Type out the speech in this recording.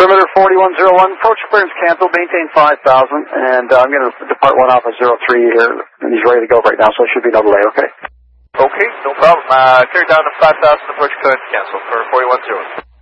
Perimeter 4101, approach clearance canceled, maintain 5,000, and I'm going to depart 1 Alpha 03 here, and he's ready to go right now, so it should be no delay, okay? Okay, no problem. Clear down to 5,000, approach clearance canceled for 4101.